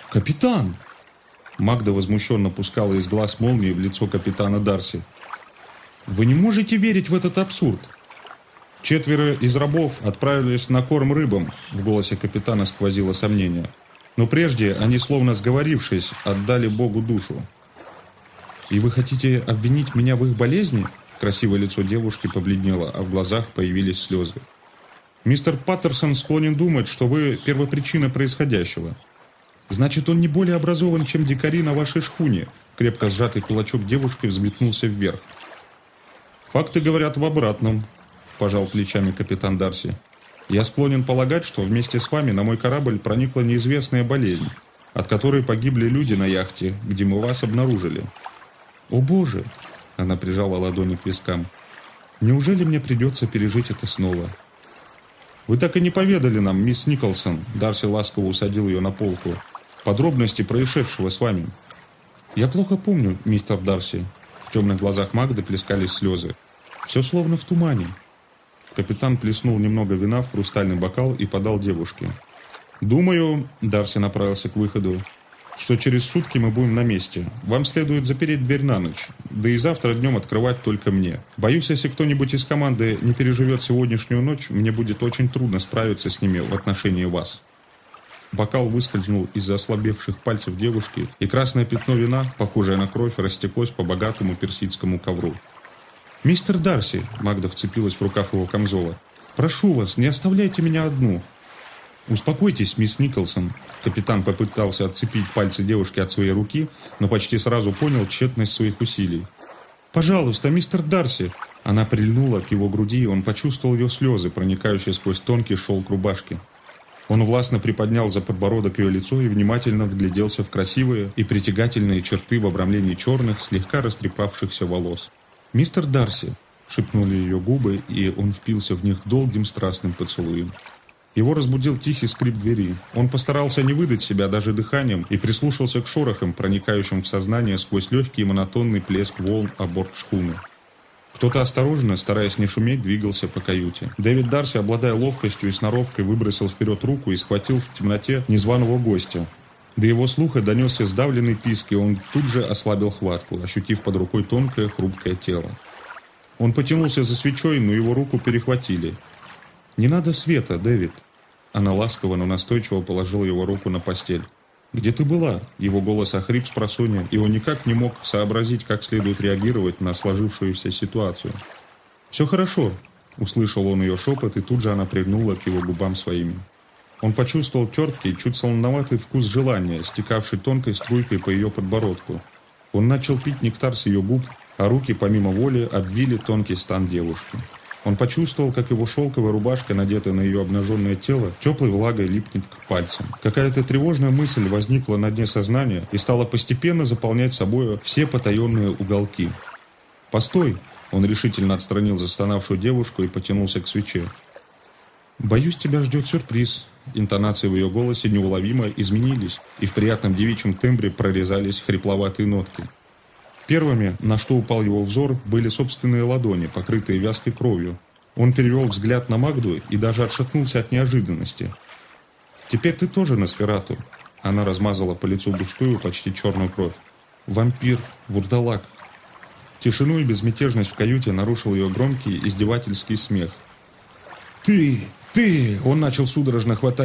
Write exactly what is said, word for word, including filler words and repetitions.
«Капитан!» Магда возмущенно пускала из глаз молнии в лицо капитана Дарси. «Вы не можете верить в этот абсурд!» «Четверо из рабов отправились на корм рыбам», — в голосе капитана сквозило сомнение. «Но прежде они, словно сговорившись, отдали Богу душу». «И вы хотите обвинить меня в их болезни?» Красивое лицо девушки побледнело, а в глазах появились слезы. «Мистер Паттерсон склонен думать, что вы первопричина происходящего». «Значит, он не более образован, чем дикари на вашей шхуне», — крепко сжатый кулачок девушки взметнулся вверх. «Факты говорят в обратном», — пожал плечами капитан Дарси. «Я склонен полагать, что вместе с вами на мой корабль проникла неизвестная болезнь, от которой погибли люди на яхте, где мы вас обнаружили». «О боже!» — она прижала ладони к вискам. «Неужели мне придется пережить это снова?» «Вы так и не поведали нам, мисс Николсон», — Дарси ласково усадил ее на полку, — «подробности происшедшего с вами». «Я плохо помню, мистер Дарси». В темных глазах Магды плескались слезы. «Все словно в тумане». Капитан плеснул немного вина в хрустальный бокал и подал девушке. «Думаю», — Дарси направился к выходу, — «что через сутки мы будем на месте. Вам следует запереть дверь на ночь, да и завтра днем открывать только мне. Боюсь, если кто-нибудь из команды не переживет сегодняшнюю ночь, мне будет очень трудно справиться с ними в отношении вас». Бокал выскользнул из ослабевших пальцев девушки, и красное пятно вина, похожее на кровь, растеклось по богатому персидскому ковру. «Мистер Дарси», — Магда вцепилась в рукав его камзола, — «прошу вас, не оставляйте меня одну». «Успокойтесь, мисс Николсон». Капитан попытался отцепить пальцы девушки от своей руки, но почти сразу понял тщетность своих усилий. «Пожалуйста, мистер Дарси». Она прильнула к его груди, и он почувствовал ее слезы, проникающие сквозь тонкий шелк рубашки. Он властно приподнял за подбородок ее лицо и внимательно вгляделся в красивые и притягательные черты в обрамлении черных, слегка растрепавшихся волос. «Мистер Дарси», — шепнули ее губы, и он впился в них долгим страстным поцелуем. Его разбудил тихий скрип двери. Он постарался не выдать себя даже дыханием и прислушался к шорохам, проникающим в сознание сквозь легкий и монотонный плеск волн о борт шхуны. Кто-то осторожно, стараясь не шуметь, двигался по каюте. Дэвид Дарси, обладая ловкостью и сноровкой, выбросил вперед руку и схватил в темноте незваного гостя. До его слуха донесся сдавленный писк, и он тут же ослабил хватку, ощутив под рукой тонкое, хрупкое тело. Он потянулся за свечой, но его руку перехватили. «Не надо света, Дэвид!» Она ласково, но настойчиво положила его руку на постель. «Где ты была?» Его голос охрип спросонья, и он никак не мог сообразить, как следует реагировать на сложившуюся ситуацию. «Все хорошо», — услышал он ее шепот, и тут же она прильнула к его губам своими. Он почувствовал терпкий, чуть солоноватый вкус желания, стекавший тонкой струйкой по ее подбородку. Он начал пить нектар с ее губ, а руки, помимо воли, обвили тонкий стан девушки. Он почувствовал, как его шелковая рубашка, надетая на ее обнаженное тело, теплой влагой липнет к пальцам. Какая-то тревожная мысль возникла на дне сознания и стала постепенно заполнять собой все потаенные уголки. «Постой!» — он решительно отстранил застонавшую девушку и потянулся к свече. «Боюсь, тебя ждет сюрприз». Интонации в ее голосе неуловимо изменились, и в приятном девичьем тембре прорезались хрипловатые нотки. Первыми, на что упал его взор, были собственные ладони, покрытые вязкой кровью. Он перевел взгляд на Магду и даже отшатнулся от неожиданности. «Теперь ты тоже Носферату». Она размазала по лицу густую, почти черную кровь. «Вампир, вурдалак». Тишину и безмятежность в каюте нарушил ее громкий, издевательский смех. «Ты! Ты!» Он начал судорожно хватать